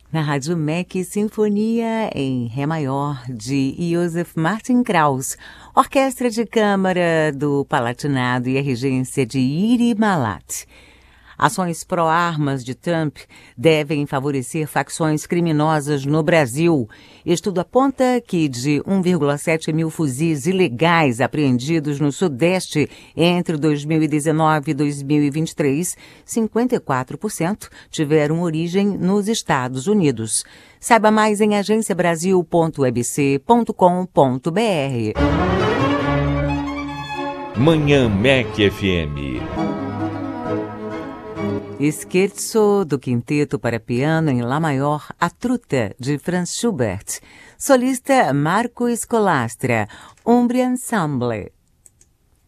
Na Rádio MEC, Sinfonia em Ré Maior, de Joseph Martin Krauss, Orquestra de Câmara do Palatinado e a regência de Iri Malat. Ações pró-armas de Trump devem favorecer facções criminosas no Brasil. Estudo aponta que de 1,7 mil fuzis ilegais apreendidos no Sudeste entre 2019 e 2023, 54% tiveram origem nos Estados Unidos. Saiba mais em agenciabrasil.webc.com.br. Manhã MEC FM. Scherzo do Quinteto para Piano em Lá Maior, A Truta, de Franz Schubert. Solista Marco Scolastra, Umbria Ensemble.